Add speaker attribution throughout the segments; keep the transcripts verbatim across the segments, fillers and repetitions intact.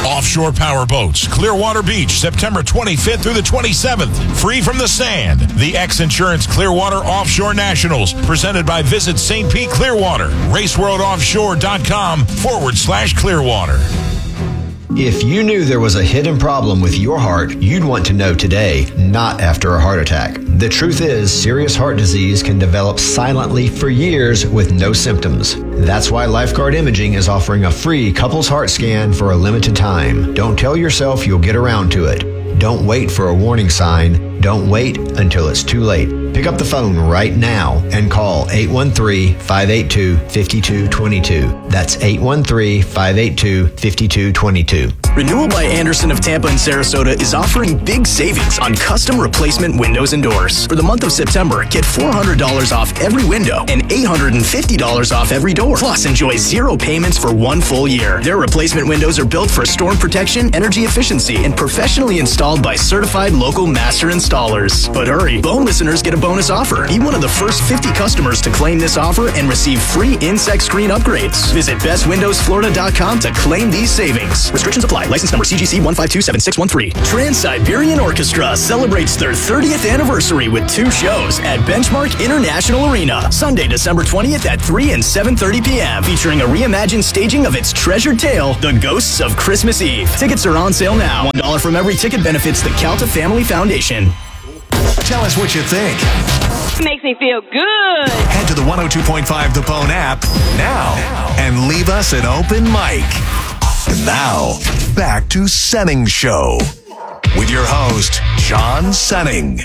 Speaker 1: Offshore power boats, Clearwater Beach, September twenty-fifth through the twenty-seventh. Free from the sand. The X Insurance Clearwater Offshore Nationals, presented by Visit Saint Pete Clearwater. RaceWorldOffshore.com forward slash Clearwater.
Speaker 2: If you knew there was a hidden problem with your heart, you'd want to know today, not after a heart attack. The truth is, serious heart disease can develop silently for years with no symptoms. That's why Lifeguard Imaging is offering a free couples heart scan for a limited time. Don't tell yourself you'll get around to it. Don't wait for a warning sign. Don't wait until it's too late. Pick up the phone right now and call eight one three, five eight two, five two two two. That's eight one three, five eight two, five two two two.
Speaker 3: Renewal by Anderson of Tampa and Sarasota is offering big savings on custom replacement windows and doors. For the month of September, get four hundred dollars off every window and eight hundred fifty dollars off every door. Plus, enjoy zero payments for one full year. Their replacement windows are built for storm protection, energy efficiency, and professionally installed by certified local master installers. But hurry, Bone listeners get a bonus offer. Be one of the first fifty customers to claim this offer and receive free insect screen upgrades. Visit best windows florida dot com to claim these savings. Restrictions apply. License number C G C one five two seven six one three. Trans-Siberian Orchestra celebrates their thirtieth anniversary with two shows at Benchmark International Arena. Sunday, December twentieth at three and seven thirty p.m. featuring a reimagined staging of its treasured tale, The Ghosts of Christmas Eve. Tickets are on sale now. one dollar from every ticket benefits the Calta Family Foundation.
Speaker 4: Tell us what you think.
Speaker 5: Makes me feel good.
Speaker 4: Head to the one oh two point five The Bone app now and leave us an open mic. And now, back to Senning Show with your host, John Senning.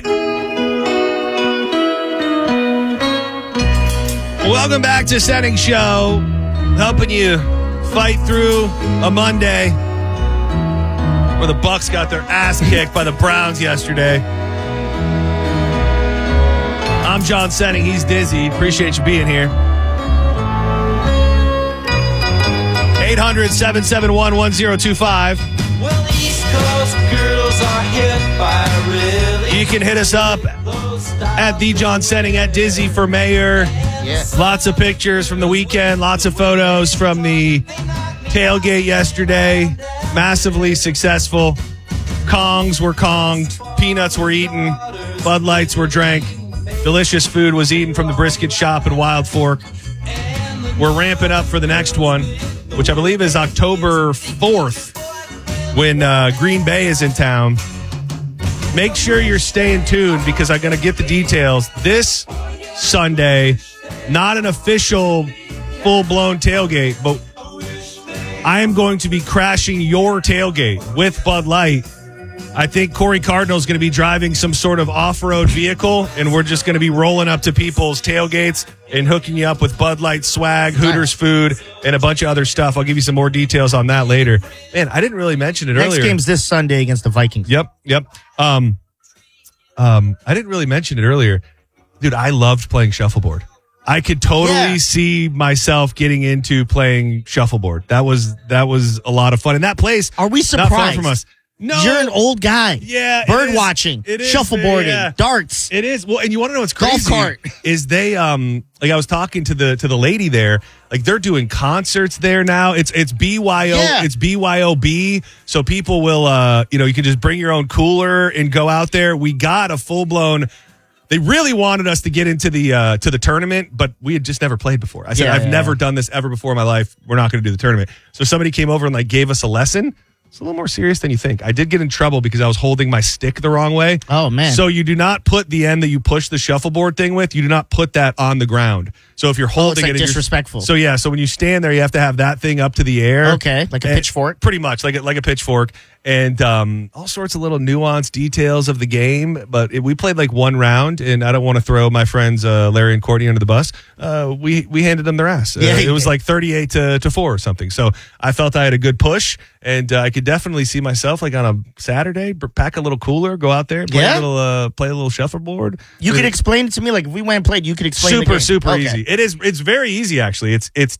Speaker 6: Welcome back to Senning Show, helping you fight through a Monday where the Bucks got their ass kicked by the Browns yesterday. I'm John Senning. He's Dizzy. Appreciate you being here. eight hundred, seven seven one, one oh two five.
Speaker 7: Well, the East Coast girls are hit by really.
Speaker 6: You can hit us up at the John Senning, at Dizzy for Mayor.
Speaker 8: Yes.
Speaker 6: Lots of pictures from the weekend, lots of photos from the tailgate yesterday. Massively successful. Kongs were konged. Peanuts were eaten. Bud Lights were drank. Delicious food was eaten from the brisket shop in Wild Fork. We're ramping up for the next one, which I believe is October fourth, when uh, Green Bay is in town. Make sure you're staying tuned because I'm going to get the details. This Sunday, not an official full-blown tailgate, but I am going to be crashing your tailgate with Bud Light. I think Corey Cardinal is going to be driving some sort of off-road vehicle, and we're just going to be rolling up to people's tailgates and hooking you up with Bud Light swag, Hooters food, and a bunch of other stuff. I'll give you some more details on that later. Man, I didn't really mention it
Speaker 8: Next
Speaker 6: earlier.
Speaker 8: Next game's this Sunday against the Vikings.
Speaker 6: Yep, yep. Um, um, I didn't really mention it earlier. Dude, I loved playing shuffleboard. I could totally yeah. see myself getting into playing shuffleboard. That was that was a lot of fun. And that place,
Speaker 8: are we surprised?
Speaker 6: Not far from us. No,
Speaker 8: you're an old guy.
Speaker 6: Yeah,
Speaker 8: bird watching,
Speaker 6: it is,
Speaker 8: shuffleboarding,
Speaker 6: yeah.
Speaker 8: darts.
Speaker 6: It is. Well, and you want to know what's crazy?
Speaker 8: Golf cart.
Speaker 6: Is they um like I was talking to the to the lady there. Like they're doing concerts there now. It's it's B Y O.
Speaker 8: Yeah.
Speaker 6: It's B Y O B. So people will uh you know you can just bring your own cooler and go out there. We got a full blown. They really wanted us to get into the uh, to the tournament, but we had just never played before. I said,
Speaker 8: yeah,
Speaker 6: I've
Speaker 8: yeah.
Speaker 6: never done this ever before in my life. We're not going to do the tournament. So somebody came over and like gave us a lesson. It's a little more serious than you think. I did get in trouble because I was holding my stick the wrong way.
Speaker 8: Oh, man.
Speaker 6: So you do not put the end that you push the shuffleboard thing with, you do not put that on the ground. So if you're holding
Speaker 8: oh, it's like
Speaker 6: it... and
Speaker 8: disrespectful.
Speaker 6: So yeah, so when you stand there, you have to have that thing up to the air.
Speaker 8: Okay, like a
Speaker 6: and,
Speaker 8: pitchfork?
Speaker 6: Pretty much, like a, like a pitchfork. And um, all sorts of little nuanced details of the game. But it, we played like one round, and I don't want to throw my friends uh, Larry and Courtney under the bus. Uh, we we handed them their ass. Uh,
Speaker 8: yeah,
Speaker 6: it was like thirty-eight to, to four or something. So I felt I had a good push, and uh, I could definitely see myself like on a Saturday, pack a little cooler, go out there, play
Speaker 8: yeah.
Speaker 6: a little uh, play a little shuffleboard.
Speaker 8: You could explain it to me, like if we went and played, you could explain
Speaker 6: super
Speaker 8: the game.
Speaker 6: super
Speaker 8: okay.
Speaker 6: easy. It is. It's very easy actually. It's it's.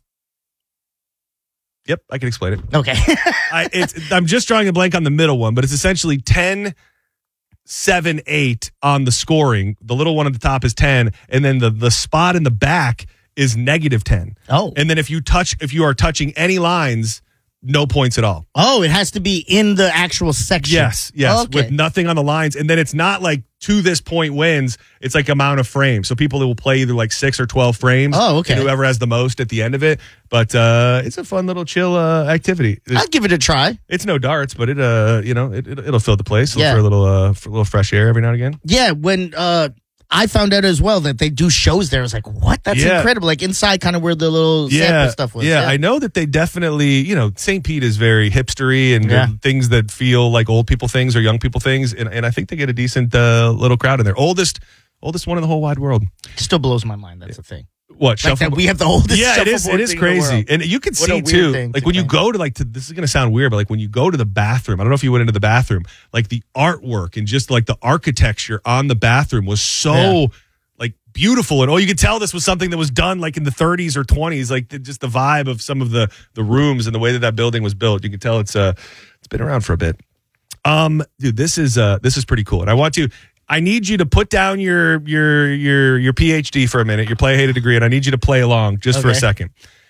Speaker 6: Yep, I can explain it.
Speaker 8: Okay.
Speaker 6: I, it's, I'm just drawing a blank on the middle one, but it's essentially ten, seven, eight on the scoring. The little one at the top is ten, and then the, the spot in the back is negative ten.
Speaker 8: Oh.
Speaker 6: And then if you touch, if you are touching any lines, no points at all.
Speaker 8: Oh, it has to be in the actual section.
Speaker 6: Yes, yes,
Speaker 8: Okay.
Speaker 6: with nothing on the lines. And then it's not like to this point wins. It's like amount of frames. So people will play either like six or twelve frames.
Speaker 8: Oh, okay.
Speaker 6: And whoever has the most at the end of it. But uh, it's a fun little chill uh, activity. It's,
Speaker 8: I'll give it a try.
Speaker 6: it's no darts, but it uh you know it, it it'll fill the place
Speaker 8: Yeah.
Speaker 6: for a little uh for a little fresh air every now and again.
Speaker 8: Yeah, when uh, I found out as well that they do shows there, I was like, what? That's
Speaker 6: Yeah.
Speaker 8: incredible. Like inside kind of where the little sample stuff was.
Speaker 6: Yeah, I know that they definitely, you know, Saint Pete is very hipstery and
Speaker 8: Yeah.
Speaker 6: things that feel like old people things or young people things, and, and I think they get a decent uh, little crowd in there. Oldest, oldest one in the whole wide world.
Speaker 8: Still blows my mind. That's the thing.
Speaker 6: What?
Speaker 8: Like
Speaker 6: shuffle-
Speaker 8: that we have the oldest
Speaker 6: yeah, it is.
Speaker 8: shuffleboard
Speaker 6: It is
Speaker 8: thing in the
Speaker 6: crazy,
Speaker 8: world.
Speaker 6: and you can
Speaker 8: What a
Speaker 6: see
Speaker 8: weird
Speaker 6: too.
Speaker 8: thing
Speaker 6: Like
Speaker 8: to
Speaker 6: when you
Speaker 8: think.
Speaker 6: go to like to this is going to sound weird, but like when you go to the bathroom, I don't know if you went into the bathroom, like the artwork and just like the architecture on the bathroom was so.
Speaker 8: Yeah.
Speaker 6: Like beautiful, and oh, you could tell this was something that was done like in the thirties or twenties. Like the, just the vibe of some of the the rooms and the way that that building was built. You can tell it's uh it's been around for a bit. Um, dude, this is uh this is pretty cool, and I want to. I need you to put down your your your your PhD for a minute, your play hated degree, and I need you to play along just for a
Speaker 8: Okay.
Speaker 6: second.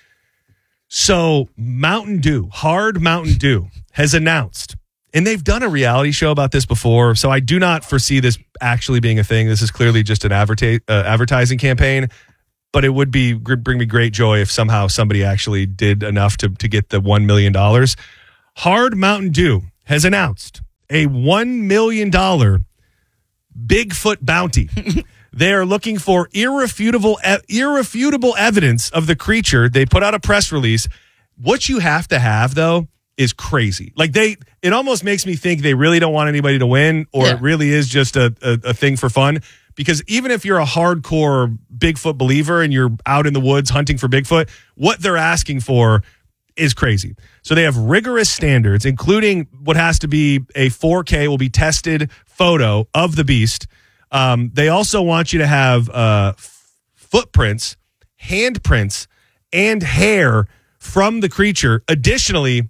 Speaker 6: So Mountain Dew, Hard Mountain Dew, has announced. And they've done a reality show about this before, so I do not foresee this actually being a thing. This is clearly just an adverta- uh, advertising campaign, but it would be bring me great joy if somehow somebody actually did enough to, to get the one million dollars. Hard Mountain Dew has announced a one million dollars Bigfoot bounty. They are looking for irrefutable irrefutable evidence of the creature. They put out a press release. What you have to have, though, is crazy. Like they, it almost makes me think they really don't want anybody to win, or
Speaker 8: Yeah.
Speaker 6: it really is just a, a, a thing for fun. Because even if you're a hardcore Bigfoot believer and you're out in the woods hunting for Bigfoot, what they're asking for is crazy. So they have rigorous standards, including what has to be a four K will be tested photo of the beast. Um, they also want you to have uh, f- footprints, handprints, and hair from the creature. Additionally,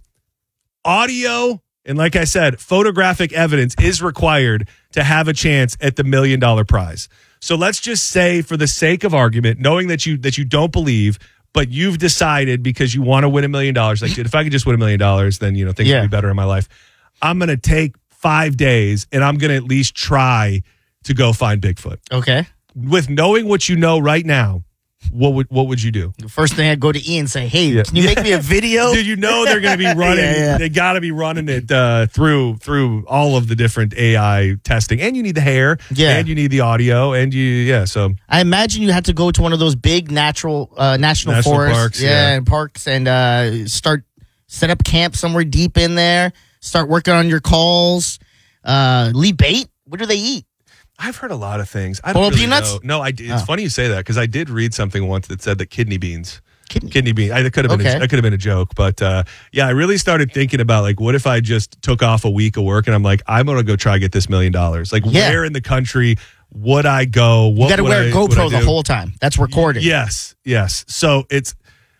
Speaker 6: audio and, like I said, photographic evidence is required to have a chance at the million dollar prize. So let's just say, for the sake of argument, knowing that you that you don't believe, but you've decided because you want to win a million dollars, like, dude, if I could just win a million dollars, then you know things
Speaker 8: Yeah.
Speaker 6: would be better in my life. I'm gonna take five days and I'm gonna at least try to go find Bigfoot.
Speaker 8: Okay.
Speaker 6: With knowing what you know right now, what would what would you do?
Speaker 8: The first thing I'd go to Ian and say, hey,
Speaker 6: Yeah.
Speaker 8: can you make me a video?
Speaker 6: Dude, you know they're going to be running.
Speaker 8: Yeah, yeah.
Speaker 6: They got to be running it uh, through through all of the different A I testing, and you need the hair,
Speaker 8: Yeah.
Speaker 6: and you need the audio, and you yeah. So
Speaker 8: I imagine you had to go to one of those big natural uh, national,
Speaker 6: National
Speaker 8: forests,
Speaker 6: parks,
Speaker 8: yeah,
Speaker 6: yeah.
Speaker 8: and parks, and uh, start set up camp somewhere deep in there. Start working on your calls. Uh, lead bait. What do they eat?
Speaker 6: I've heard a lot of things. I don't
Speaker 8: Boiled
Speaker 6: really
Speaker 8: peanuts?
Speaker 6: know. No, I. It's
Speaker 8: Oh.
Speaker 6: funny you say that because I did read something once that said that kidney beans.
Speaker 8: Kidney.
Speaker 6: Kidney beans. I, that could have been.
Speaker 8: Okay.
Speaker 6: A, that could have been a joke, but uh, yeah, I really started thinking about like, what if I just took off a week of work and I'm like, I'm gonna go try to get this million dollars. Like,
Speaker 8: Yeah.
Speaker 6: where in the country would I go? What
Speaker 8: You got to
Speaker 6: would
Speaker 8: wear
Speaker 6: I-
Speaker 8: a
Speaker 6: would I
Speaker 8: GoPro the
Speaker 6: do?
Speaker 8: whole time. That's recorded.
Speaker 6: Yes, yes. So it's,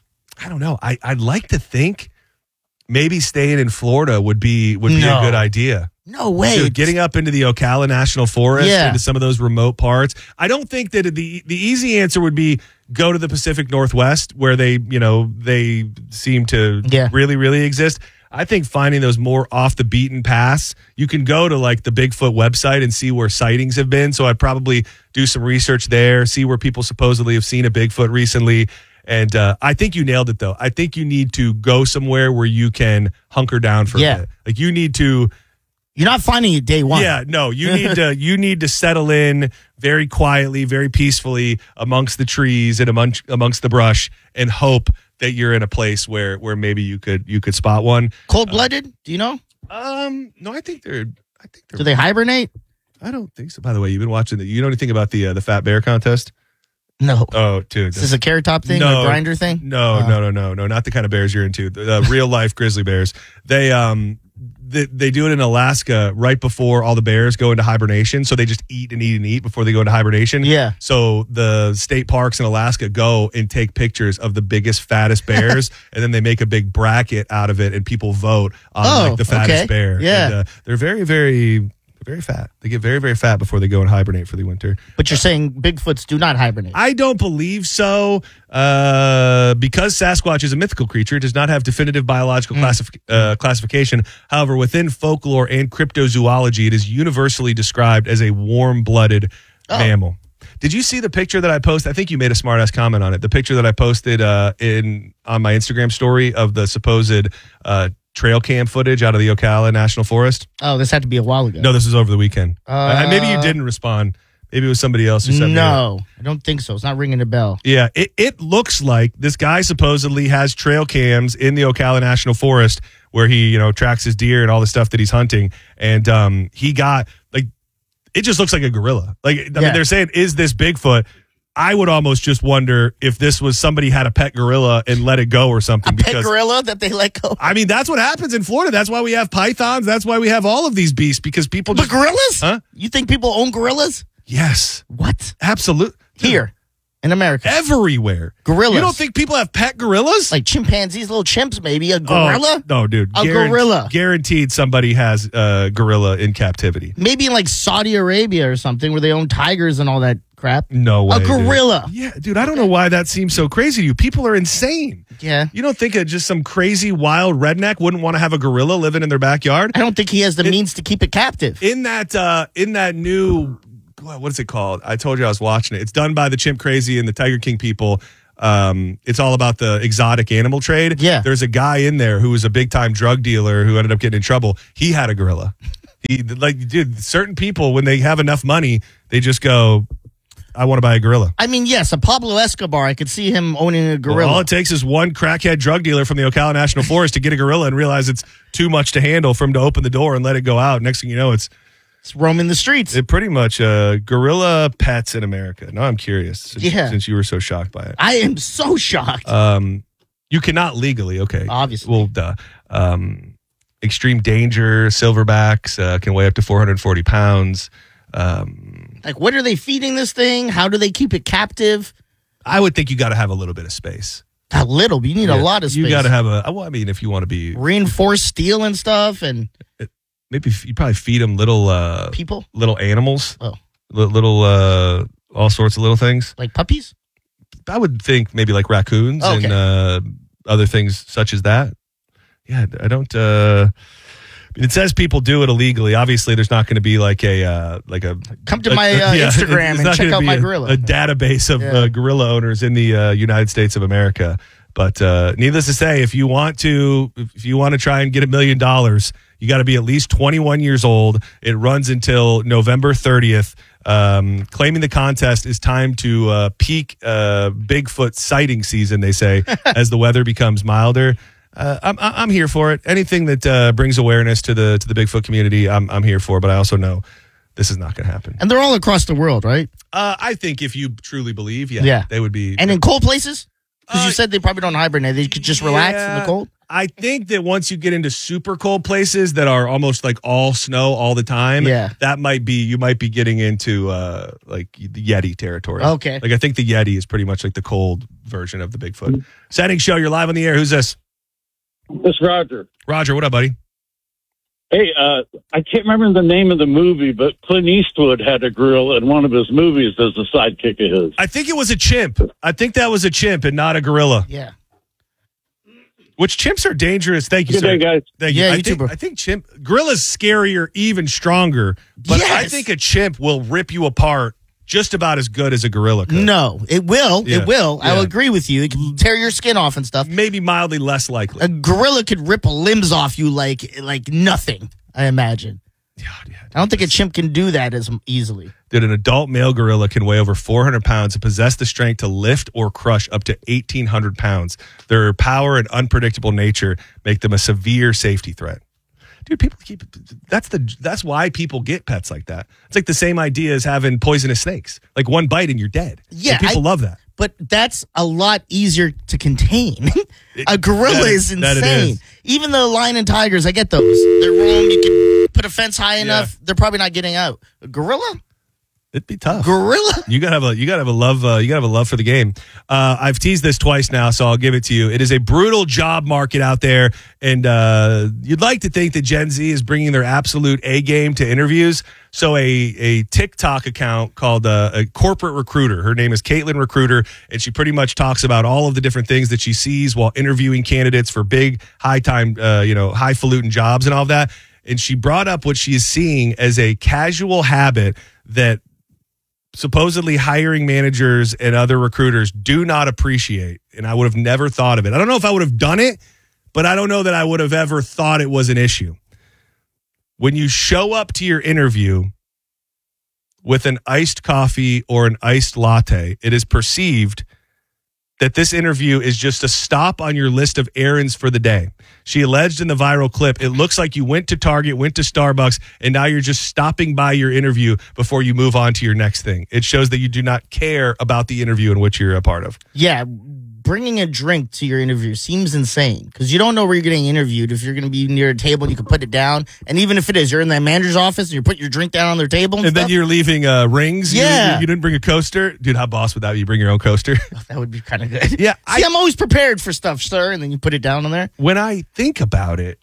Speaker 6: I don't know. I, I'd like to think maybe staying in Florida would be would be
Speaker 8: No.
Speaker 6: a good idea.
Speaker 8: No way.
Speaker 6: Dude, getting up into the Ocala National Forest,
Speaker 8: Yeah.
Speaker 6: into some of those remote parts. I don't think that the the easy answer would be go to the Pacific Northwest, where they, you know, they seem to
Speaker 8: Yeah.
Speaker 6: really, really exist. I think finding those more off the beaten paths, you can go to like the Bigfoot website and see where sightings have been. So I'd probably do some research there, see where people supposedly have seen a Bigfoot recently. And uh, I think you nailed it, though. I think you need to go somewhere where you can hunker down for
Speaker 8: Yeah.
Speaker 6: a bit. Like you need to.
Speaker 8: You're not finding it day one.
Speaker 6: Yeah, no, you need to you need to settle in very quietly, very peacefully amongst the trees and amongst amongst the brush, and hope that you're in a place where where maybe you could you could spot one.
Speaker 8: Cold blooded? Do you know?
Speaker 6: Um, no, I think they're. I think they're.
Speaker 8: Do they hibernate?
Speaker 6: I don't think so. By the way, you've been watching the. You know anything about the uh, the Fat Bear contest?
Speaker 8: No.
Speaker 6: Oh, dude,
Speaker 8: Is this a carrot top thing
Speaker 6: No.
Speaker 8: or a grinder thing?
Speaker 6: No,
Speaker 8: Uh.
Speaker 6: no, no, no, no, not the kind of bears you're into. The uh, real life grizzly bears. They um they, they do it in Alaska right before all the bears go into hibernation. So they just eat and eat and eat before they go into hibernation.
Speaker 8: Yeah.
Speaker 6: So the state parks in Alaska go and take pictures of the biggest, fattest bears, and then they make a big bracket out of it, and people vote on
Speaker 8: Oh,
Speaker 6: like the fattest
Speaker 8: okay.
Speaker 6: bear.
Speaker 8: Yeah.
Speaker 6: And, uh, they're very, very They're very fat. They get very, very fat before they go and hibernate for the winter.
Speaker 8: But you're saying Bigfoots do not hibernate.
Speaker 6: I don't believe so. Uh, because Sasquatch is a mythical creature, it does not have definitive biological
Speaker 8: Mm.
Speaker 6: classif- uh, classification. However, within folklore and cryptozoology, it is universally described as a warm-blooded
Speaker 8: Oh.
Speaker 6: mammal. Did you see the picture that I posted? I think you made a smart-ass comment on it. The picture that I posted uh, in on my Instagram story of the supposed uh, trail cam footage out of the Ocala National Forest.
Speaker 8: Oh, this had to be a while ago.
Speaker 6: No, this was over the weekend.
Speaker 8: Uh,
Speaker 6: Uh, maybe you didn't respond. Maybe it was somebody else who sent me it.
Speaker 8: No, I don't think so. It's not ringing a bell.
Speaker 6: Yeah, it, it looks like this guy supposedly has trail cams in the Ocala National Forest where he, you know, tracks his deer and all the stuff that he's hunting. And um, he got, like, it just looks like a gorilla. Like, I
Speaker 8: Yeah.
Speaker 6: mean, they're saying, is this Bigfoot? I would almost just wonder if this was somebody had a pet gorilla and let it go or something.
Speaker 8: A pet gorilla that they let go.
Speaker 6: I mean, that's what happens in Florida. That's why we have pythons. That's why we have all of these beasts, because people
Speaker 8: But
Speaker 6: just...
Speaker 8: gorillas?
Speaker 6: Huh?
Speaker 8: You think people own gorillas?
Speaker 6: Yes.
Speaker 8: What?
Speaker 6: Absolutely.
Speaker 8: Here in America.
Speaker 6: Everywhere.
Speaker 8: Gorillas.
Speaker 6: You don't think people have pet gorillas?
Speaker 8: Like chimpanzees, little chimps, maybe. A gorilla?
Speaker 6: Oh, no, dude.
Speaker 8: A
Speaker 6: Guaran-
Speaker 8: gorilla.
Speaker 6: Guaranteed somebody has a gorilla in captivity.
Speaker 8: Maybe in like Saudi Arabia or something where they own tigers and all that crap.
Speaker 6: No way.
Speaker 8: A gorilla.
Speaker 6: Dude. Yeah, dude, I don't know why that seems so crazy to you. People are insane.
Speaker 8: Yeah.
Speaker 6: You don't think a, just some crazy wild redneck wouldn't want to have a gorilla living in their backyard?
Speaker 8: I don't think he has the
Speaker 6: It-
Speaker 8: means to keep it captive.
Speaker 6: In that uh, in that new, what is it called? I told you I was watching it. It's done by the Chimp Crazy and the Tiger King people. Um, it's all about the exotic animal trade.
Speaker 8: Yeah.
Speaker 6: There's a guy in there who was a big time drug dealer who ended up getting in trouble. He had a gorilla. He like, dude, certain people, when they have enough money, they just go, I want to buy a gorilla.
Speaker 8: I mean, yes, a Pablo Escobar, I could see him owning a gorilla.
Speaker 6: Well, all it takes is one crackhead drug dealer from the Ocala National Forest to get a gorilla and realize it's too much to handle for him to open the door and let it go out. Next thing you know, it's
Speaker 8: It's roaming the streets.
Speaker 6: it pretty much uh, gorilla pets in America. Now I'm curious since,
Speaker 8: Yeah.
Speaker 6: since you were so shocked by it.
Speaker 8: I am so shocked.
Speaker 6: Um, you cannot legally, okay.
Speaker 8: Obviously.
Speaker 6: Well, duh. Um, extreme danger, silverbacks uh, can weigh up to four hundred forty pounds. Um,
Speaker 8: like, what are they feeding this thing? How do they keep it captive?
Speaker 6: I would think you got to have a little bit of space.
Speaker 8: A little, but you need a
Speaker 6: Yeah,
Speaker 8: lot of space.
Speaker 6: You got to have a, well, I mean, if you want to be,
Speaker 8: reinforced steel and stuff and
Speaker 6: maybe f- you probably feed them little, uh,
Speaker 8: people,
Speaker 6: little animals,
Speaker 8: Oh.
Speaker 6: Li- little, uh, all sorts of little things.
Speaker 8: like puppies.
Speaker 6: I would think maybe like raccoons
Speaker 8: Okay.
Speaker 6: and uh, other things such as that. Yeah, I don't. Uh, it says people do it illegally. Obviously, there's not going to be like a uh, like a
Speaker 8: Come to
Speaker 6: a-
Speaker 8: my
Speaker 6: a-
Speaker 8: uh,
Speaker 6: yeah,
Speaker 8: Instagram
Speaker 6: it's
Speaker 8: and
Speaker 6: not
Speaker 8: check
Speaker 6: gonna
Speaker 8: out
Speaker 6: be
Speaker 8: my
Speaker 6: a,
Speaker 8: gorilla.
Speaker 6: A database of
Speaker 8: Yeah.
Speaker 6: uh, gorilla owners in the uh, United States of America. But uh, needless to say, if you want to, if you want to try and get a million dollars, you got to be at least twenty-one years old. It runs until November thirtieth. Um, claiming the contest is time to uh, peak uh, Bigfoot sighting season, they say, as the weather becomes milder. Uh, I'm I'm here for it. Anything that uh, brings awareness to the to the Bigfoot community, I'm I'm here for. But I also know this is not going to happen.
Speaker 8: And they're all across the world, right?
Speaker 6: Uh, I think if you truly believe, yeah,
Speaker 8: Yeah.
Speaker 6: they would be.
Speaker 8: And in cold places? Because
Speaker 6: Uh,
Speaker 8: you said they probably don't hibernate. They could just relax in the
Speaker 6: Yeah.
Speaker 8: cold.
Speaker 6: I think that once you get into super cold places that are almost like all snow all the time,
Speaker 8: Yeah.
Speaker 6: that might be, you might be getting into uh, like the Yeti territory.
Speaker 8: Okay.
Speaker 6: Like I think the Yeti is pretty much like the cold version of the Bigfoot. Setting show, you're live on the air. Who's this?
Speaker 9: This is Roger.
Speaker 6: Roger, what up, buddy?
Speaker 9: Hey, uh, I can't remember the name of the movie, but Clint Eastwood had a gorilla in one of his movies as a sidekick of his.
Speaker 6: I think it was a chimp. I think that was a chimp and not a gorilla.
Speaker 8: Yeah.
Speaker 6: Which chimps are dangerous. Thank you,
Speaker 9: Good
Speaker 6: sir.
Speaker 9: day, guys.
Speaker 6: Thank you.
Speaker 8: Yeah,
Speaker 6: I
Speaker 8: you too,
Speaker 6: think,
Speaker 8: bro.
Speaker 6: I think chimp gorilla's scarier, even stronger. But I
Speaker 8: Yes.
Speaker 6: think a chimp will rip you apart just about as good as a gorilla could.
Speaker 8: No, it will.
Speaker 6: Yeah.
Speaker 8: It will. I
Speaker 6: Yeah.
Speaker 8: will agree with you. It can tear your skin off and stuff.
Speaker 6: Maybe mildly less likely.
Speaker 8: A gorilla could rip limbs off you like like nothing, I imagine.
Speaker 6: Yeah, yeah.
Speaker 8: I don't think a chimp can do that as easily.
Speaker 6: Dude, an adult male gorilla can weigh over four hundred pounds and possess the strength to lift or crush up to eighteen hundred pounds. Their power and unpredictable nature make them a severe safety threat. Dude, people keep that's the that's why people get pets like that. It's like the same idea as having poisonous snakes. Like one bite and you're dead.
Speaker 8: Yeah,
Speaker 6: And people
Speaker 8: I-
Speaker 6: love that.
Speaker 8: But that's a lot easier to contain. A gorilla
Speaker 6: that
Speaker 8: is
Speaker 6: is- that it
Speaker 8: insane.
Speaker 6: is.
Speaker 8: Even the lion and tigers, I get those. They're roam. You can put a fence high enough. They're probably not getting out. A gorilla?
Speaker 6: It'd be tough.
Speaker 8: Gorilla.
Speaker 6: You gotta have a you gotta have a love uh, you gotta have a love for the game. Uh, I've teased this twice now, so I'll give it to you. It is a brutal job market out there, and uh, you'd like to think that Gen Z is bringing their absolute A game to interviews. So a a TikTok account called uh, a Corporate Recruiter. Her name is Caitlin Recruiter, and she pretty much talks about all of the different things that she sees while interviewing candidates for big, high time, uh, you know, highfalutin jobs and all of that. And she brought up what she is seeing as a casual habit that supposedly hiring managers and other recruiters do not appreciate. And I would have never thought of it. I don't know if I would have done it, but I don't know that I would have ever thought it was an issue. When you show up to your interview with an iced coffee or an iced latte, it is perceived that this interview is just a stop on your list of errands for the day. She alleged in the viral clip, it looks like you went to Target, went to Starbucks, and now you're just stopping by your interview before you move on to your next thing. It shows that you do not care about the interview in which you're a part of.
Speaker 8: Yeah, bringing a drink to your interview seems insane because you don't know where you're getting interviewed. If you're going to be near a table, you can put it down. And even if it is, you're in that manager's office and you're putting your drink down on their table. And,
Speaker 6: and then
Speaker 8: stuff.
Speaker 6: you're leaving uh, rings.
Speaker 8: Yeah.
Speaker 6: You, you didn't bring a coaster. Dude, how boss would that be? You bring your own coaster?
Speaker 8: That would be kind of good.
Speaker 6: Yeah.
Speaker 8: See, I, I'm always prepared for stuff, sir. And then you put it down on there.
Speaker 6: When I think about it,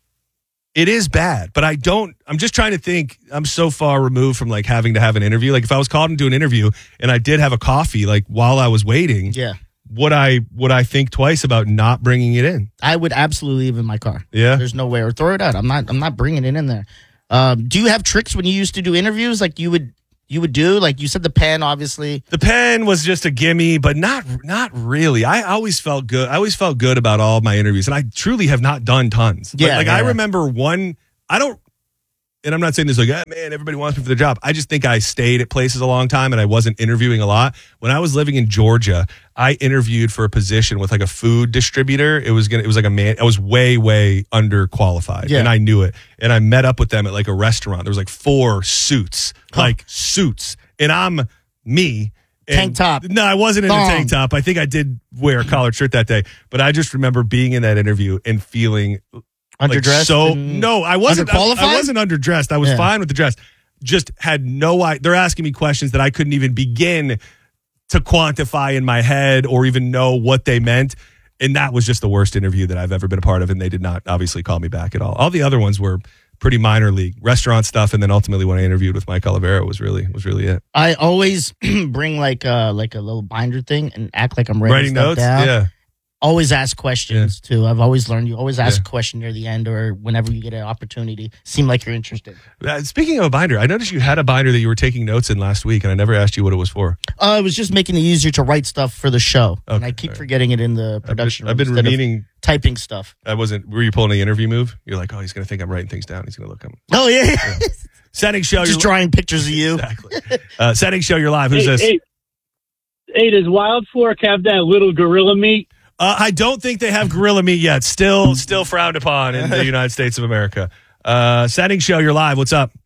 Speaker 6: it is bad, but I don't, I'm just trying to think, I'm so far removed from like having to have an interview. Like if I was called into an interview and I did have a coffee, like while I was waiting.
Speaker 8: Yeah.
Speaker 6: Would I would I think twice about not bringing it in?
Speaker 8: I would absolutely leave it in my car.
Speaker 6: Yeah,
Speaker 8: there's no way, or throw it out. I'm not. I'm not bringing it in there. Um, do you have tricks when you used to do interviews, like you would you would do? Like you said, the pen, obviously.
Speaker 6: The pen was just a gimme, but not not really. I always felt good. I always felt good about all of my interviews, and I truly have not done tons.
Speaker 8: Yeah,
Speaker 6: like, like
Speaker 8: yeah.
Speaker 6: I remember one. I don't. And I'm not saying this like, ah, man, everybody wants me for the job. I just think I stayed at places a long time and I wasn't interviewing a lot. When I was living in Georgia, I interviewed for a position with like a food distributor. It was gonna, it was like a man. I was way, way underqualified,
Speaker 8: yeah.
Speaker 6: and I knew it. And I met up with them at like a restaurant. There was like four suits, huh. like suits, and I'm me. And
Speaker 8: tank top.
Speaker 6: No, I wasn't in
Speaker 8: Thong.
Speaker 6: a tank top. I think I did wear a collared shirt that day, but I just remember being in that interview and feeling.
Speaker 8: Underdressed?
Speaker 6: Like so no, I wasn't. I, I wasn't underdressed. I was
Speaker 8: yeah.
Speaker 6: fine with the dress. Just had no. I, they're asking me questions that I couldn't even begin to quantify in my head or even know what they meant. And that was just the worst interview that I've ever been a part of. And they did not obviously call me back at all. All the other ones were pretty minor league restaurant stuff. And then ultimately, when I interviewed with Mike Olivera, was really was really it.
Speaker 8: I always bring like a like a little binder thing and act like I'm writing,
Speaker 6: writing
Speaker 8: stuff
Speaker 6: notes.
Speaker 8: down.
Speaker 6: Yeah.
Speaker 8: Always ask questions, yeah. too. I've always learned you always ask
Speaker 6: yeah.
Speaker 8: a question near the end or whenever you get an opportunity. Seem like you're interested.
Speaker 6: Uh, speaking of a binder, I noticed you had a binder that you were taking notes in last week, and I never asked you what it was for.
Speaker 8: Uh, I was just making it easier to write stuff for the show.
Speaker 6: Okay,
Speaker 8: and I keep
Speaker 6: right.
Speaker 8: forgetting it in the production
Speaker 6: I've been,
Speaker 8: room
Speaker 6: I've been meaning
Speaker 8: typing stuff.
Speaker 6: I wasn't. Were you pulling the interview move? You're like, oh, he's going to think I'm writing things down. He's going to look at me.
Speaker 8: Oh, yeah.
Speaker 6: yeah. Setting show.
Speaker 8: Just drawing pictures of you.
Speaker 6: Exactly. Uh, setting show, you're live. Who's
Speaker 9: hey,
Speaker 6: this?
Speaker 9: Hey, hey, does Wild Fork have that little gorilla meat?
Speaker 6: Uh, I don't think they have gorilla meat yet. Still, still frowned upon in the United States of America. Uh, setting show, you're live. What's up?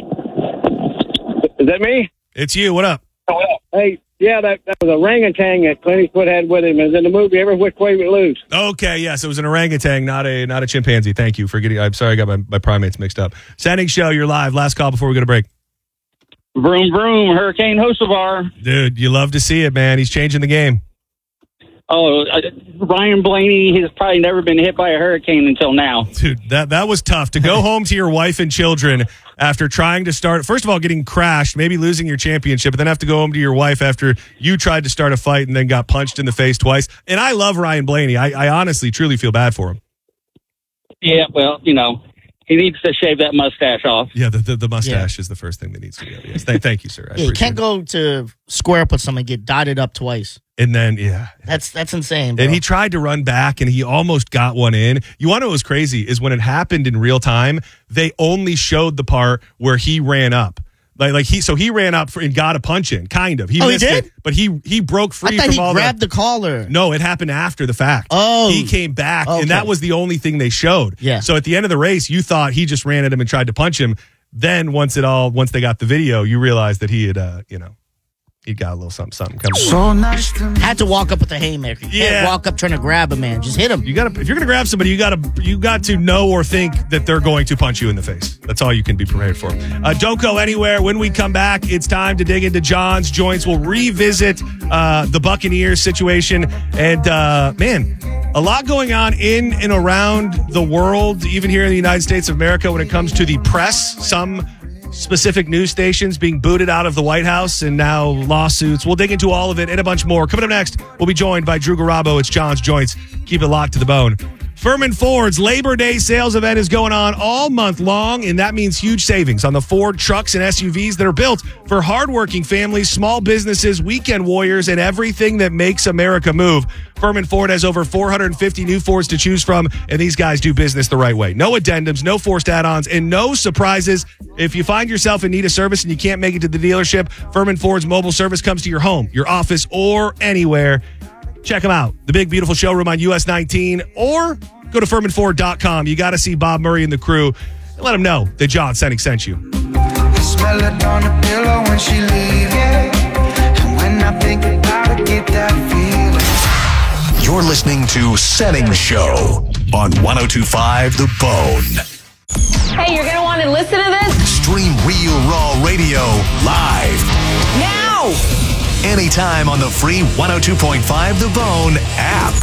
Speaker 9: Is that me?
Speaker 6: It's you. What up?
Speaker 9: Hey, yeah, that, that was a orangutan that Clint Eastwood had with him. It was in the movie Every Which Way We Lose.
Speaker 6: Okay, yes, it was an orangutan, not a not a chimpanzee. Thank you for getting. I'm sorry, I got my, my primates mixed up. Setting show, you're live. Last call before we go to break.
Speaker 9: Vroom, vroom, Hurricane Hocevar.
Speaker 6: Dude, you love to see it, man. He's changing the game.
Speaker 9: Oh, uh, Ryan Blaney has probably never been hit by a hurricane until now.
Speaker 6: Dude, that, that was tough. To go home to your wife and children after trying to start, first of all, getting crashed, maybe losing your championship, but then have to go home to your wife after you tried to start a fight and then got punched in the face twice. And I love Ryan Blaney. I, I honestly, truly feel bad for him.
Speaker 9: Yeah, well, you know, he needs to shave that mustache off.
Speaker 6: Yeah, the the, the mustache yeah. is the first thing that needs to go. Yes. Thank, thank you, sir. I
Speaker 8: yeah, you can't
Speaker 6: it.
Speaker 8: go to square up with someone and get dotted up twice.
Speaker 6: And then, yeah.
Speaker 8: That's that's insane, bro.
Speaker 6: And he tried to run back, and he almost got one in. You want to know what was crazy is when it happened in real time, they only showed the part where he ran up. Like, like he, so he ran up for, and got a punch in, kind of. He
Speaker 8: oh,
Speaker 6: missed
Speaker 8: he did?
Speaker 6: It, but he he broke free
Speaker 8: I thought
Speaker 6: from
Speaker 8: he
Speaker 6: all
Speaker 8: grabbed
Speaker 6: the,
Speaker 8: the collar.
Speaker 6: No, it happened after the fact.
Speaker 8: Oh.
Speaker 6: He came back,
Speaker 8: okay.
Speaker 6: and that was the only thing they showed.
Speaker 8: Yeah.
Speaker 6: So at the end of the race, you thought he just ran at him and tried to punch him. Then once it all, once they got the video, you realized that he had, uh, you know, you got a little something, something coming.
Speaker 8: So nice to Had to walk up with a haymaker. You
Speaker 6: Yeah.
Speaker 8: can't walk up trying to grab a man. Just hit him.
Speaker 6: You gotta if you're gonna grab somebody, you gotta you got to know or think that they're going to punch you in the face. That's all you can be prepared for. Uh, don't go anywhere. When we come back, it's time to dig into John's joints. We'll revisit uh, the Buccaneers situation, and uh, man, a lot going on in and around the world, even here in the United States of America, when it comes to the press. Some specific news stations being booted out of the White House and now lawsuits. We'll dig into all of it and a bunch more. Coming up next, we'll be joined by Drew Garabo. It's John's Joints. Keep it locked to the bone. Furman Ford's Labor Day sales event is going on all month long, and that means huge savings on the Ford trucks and S U Vs that are built for hardworking families, small businesses, weekend warriors, and everything that makes America move. Furman Ford has over four hundred fifty new Fords to choose from, and these guys do business the right way. No addendums, no forced add-ons, and no surprises. If you find yourself in need of service and you can't make it to the dealership, Furman Ford's mobile service comes to your home, your office, or anywhere. Check them out. The big, beautiful showroom on U S nineteen, or go to Furman Ford dot com. You got to see Bob Murray and the crew. And let them know that John Senning sent you.
Speaker 10: Smell it on the pillow when she leaves, yeah. And when I think about it, get that feeling.
Speaker 4: You're listening to Senning Show on one oh two point five The Bone.
Speaker 5: Hey, you're going to want to listen to this?
Speaker 4: Stream Real Raw Radio live
Speaker 5: Now!
Speaker 4: anytime on the free one oh two point five The Bone app.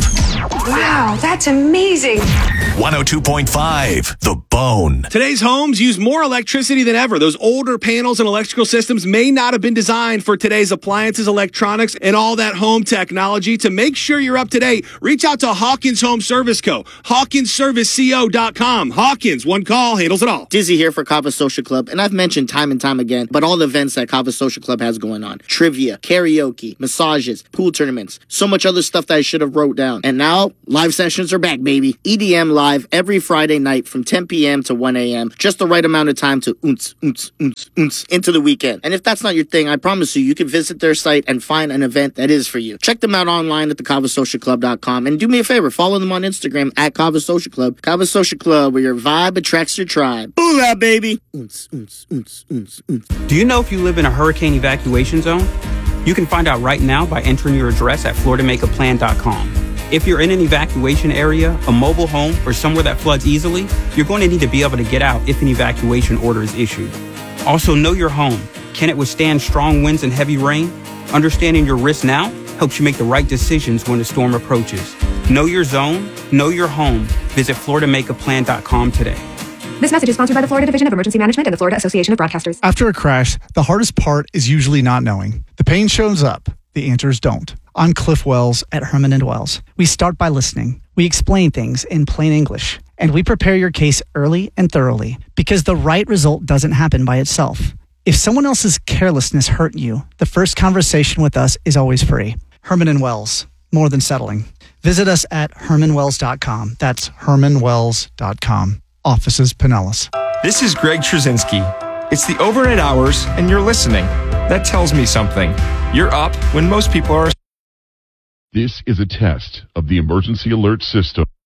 Speaker 11: Wow, that's amazing.
Speaker 4: one oh two point five The Bone.
Speaker 6: Today's homes use more electricity than ever. Those older panels and electrical systems may not have been designed for today's appliances, electronics, and all that home technology. To make sure you're up to date, reach out to Hawkins Home Service Co. Hawkins Service Co dot com. Hawkins, one call, handles it all.
Speaker 8: Dizzy here for Kava Social Club, and I've mentioned time and time again, but all the events that Kava Social Club has going on. Trivia, karaoke, massages, pool tournaments, so much other stuff that I should have wrote down. And now, live sessions are back, baby. E D M live every Friday night from ten p.m. to one a.m. Just the right amount of time to oonce, oonce, oonce, oonce into the weekend. And if that's not your thing, I promise you, you can visit their site and find an event that is for you. Check them out online at the kava social club dot com. And do me a favor, follow them on Instagram at Kava Social Club. Kava Social Club, where your vibe attracts your tribe. Booyah, baby. Oonce, oonce, oonce, oonce, oonce.
Speaker 12: Do you know if you live in a hurricane evacuation zone? You can find out right now by entering your address at florida make a plan dot com. If you're in an evacuation area, a mobile home, or somewhere that floods easily, you're going to need to be able to get out if an evacuation order is issued. Also, know your home. Can it withstand strong winds and heavy rain? Understanding your risk now helps you make the right decisions when the storm approaches. Know your zone, know your home. Visit florida make a plan dot com today.
Speaker 11: This message is sponsored by the Florida Division of Emergency Management and the Florida Association of Broadcasters.
Speaker 13: After a crash, the hardest part is usually not knowing. The pain shows up. The answers don't. I'm Cliff Wells at Herman and Wells. We start by listening. We explain things in plain English. And we prepare your case early and thoroughly because the right result doesn't happen by itself. If someone else's carelessness hurt you, the first conversation with us is always free. Herman and Wells. More than settling. Visit us at herman wells dot com. That's herman wells dot com. Offices Pinellas.
Speaker 14: This is Greg Trzynski. It's the overnight hours and you're listening. That tells me something. You're up when most people are.
Speaker 15: This is a test of the emergency alert system.